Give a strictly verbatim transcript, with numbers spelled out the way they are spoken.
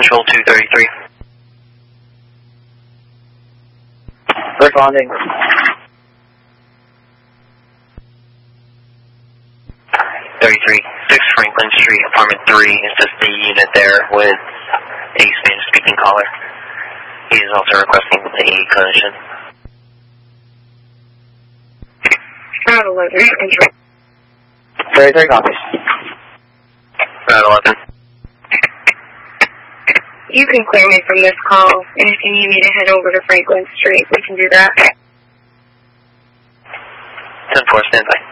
Control two thirty-three. Responding. thirty-three, six Franklin Street, apartment three. Is just the unit there with a Spanish-speaking caller. He is also requesting a collision. Route eleven, control. thirty-three copies. Route eleven. You can clear me from this call, and if you need me to head over to Franklin Street, we can do that. ten four, stand by.